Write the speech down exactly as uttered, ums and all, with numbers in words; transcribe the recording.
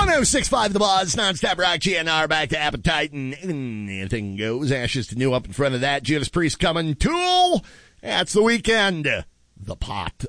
one oh six point five The Buzz, nonstop rock, G N R, back to Appetite, and anything goes. Ashes to New up in front of that. Judas Priest coming. Tool. That's the weekend. The Pot